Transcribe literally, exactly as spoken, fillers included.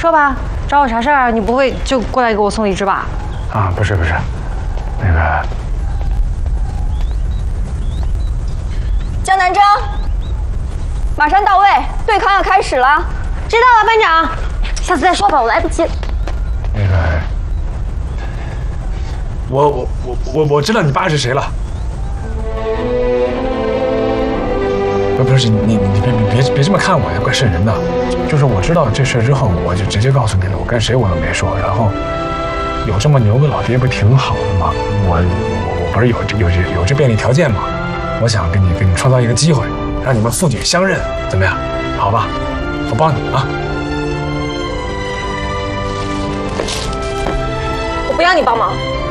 说吧，找我啥事儿？你不会就过来给我送荔枝吧？ 啊，不是不是，那个江南征，马上到位，对抗要开始了。 知道了，班长。下次再说吧，我来不及了。 那个，我我我我我知道你爸是谁了。不不是你你你别别别别这么看我呀，怪瘆人的。就是我知道这事之后，我就直接告诉你了，我跟谁我都没说。然后有这么牛个老爹不挺好的吗？我我我不是有有这有这便利条件吗？我想给你给你创造一个机会，让你们父女相认，怎么样？好吧，我帮你啊。 我不要你帮忙。